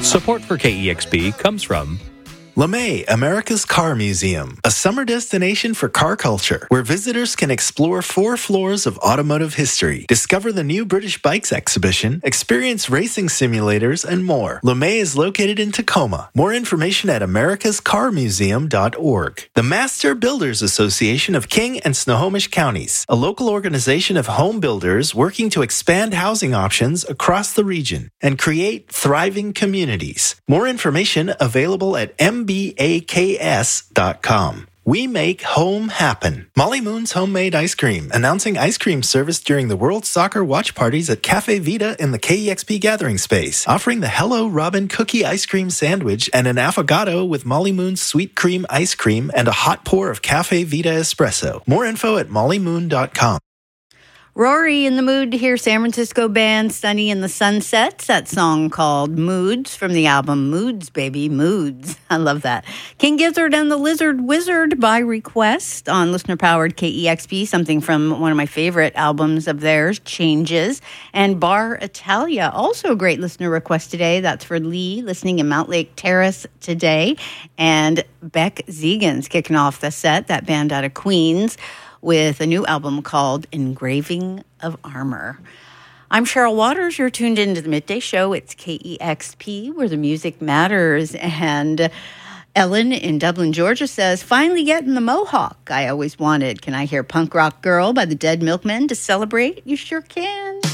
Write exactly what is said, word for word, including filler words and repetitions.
Support for K E X P comes from LeMay, America's Car Museum, a summer destination for car culture, where visitors can explore four floors of automotive history, discover the new British Bikes exhibition, experience racing simulators, and more. LeMay is located in Tacoma. More information at americas car museum dot org. The Master Builders Association of King and Snohomish Counties, a local organization of home builders working to expand housing options across the region and create thriving communities. More information available at m b a k s dot com. We make home happen. Molly Moon's Homemade Ice Cream, announcing ice cream service during the World Soccer watch parties at Cafe Vita in the K E X P gathering space, offering the Hello Robin cookie ice cream sandwich and an affogato with Molly Moon's sweet cream ice cream and a hot pour of Cafe Vita espresso. More info at molly moon dot com. Rory in the mood to hear San Francisco band Sunny and the Sunsets, that song called Moods from the album Moods, Baby, Moods. I love that. King Gizzard and the Lizard Wizard by request on listener-powered K E X P, something from one of my favorite albums of theirs, Changes. And Bar Italia, also a great listener request today. That's for Lee, listening in Mount Lake Terrace today. And Beck Zegan's kicking off the set, that band out of Queens, with a new album called Engraving of Armor. I'm Cheryl Waters. You're tuned into the Midday Show. It's K E X P, where the music matters. And Ellen in Dublin, Georgia says, finally getting the mohawk I always wanted. Can I hear Punk Rock Girl by the Dead Milkmen to celebrate? You sure can.